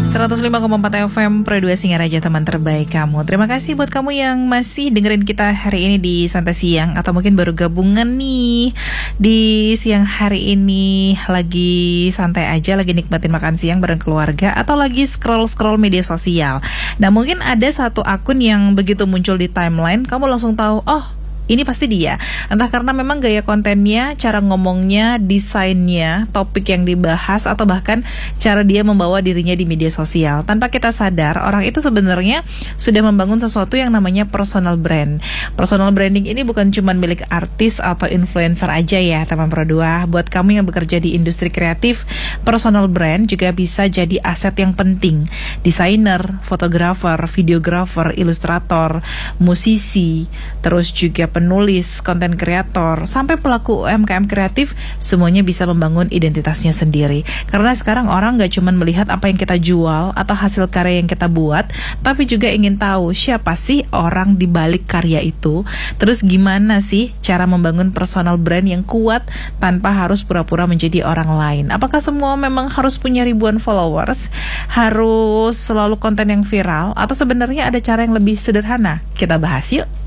105,4 FM Pro 2 Singaraja, teman terbaik kamu. Terima kasih buat kamu yang masih dengerin kita hari ini di Santai Siang, atau mungkin baru gabungan nih di siang hari ini, lagi santai aja, lagi nikmatin makan siang bareng keluarga, atau lagi scroll-scroll media sosial. Nah, mungkin ada satu akun yang begitu muncul di timeline, kamu langsung tahu, oh, ini pasti dia. Entah karena memang gaya kontennya, cara ngomongnya, desainnya, topik yang dibahas, atau bahkan cara dia membawa dirinya di media sosial. Tanpa kita sadar, orang itu sebenarnya sudah membangun sesuatu yang namanya personal brand. Personal branding ini bukan cuma milik artis atau influencer aja ya, teman Pro 2. Buat kamu yang bekerja di industri kreatif, personal brand juga bisa jadi aset yang penting. Desainer, fotografer, videografer, ilustrator, musisi, terus juga penulis, konten kreator, sampai pelaku UMKM kreatif, semuanya bisa membangun identitasnya sendiri. Karena sekarang orang gak cuma melihat apa yang kita jual atau hasil karya yang kita buat, tapi juga ingin tahu siapa sih orang di balik karya itu. Terus gimana sih cara membangun personal brand yang kuat tanpa harus pura-pura menjadi orang lain. Apakah semua memang harus punya ribuan followers? Harus selalu konten yang viral? Atau sebenarnya ada cara yang lebih sederhana? Kita bahas yuk.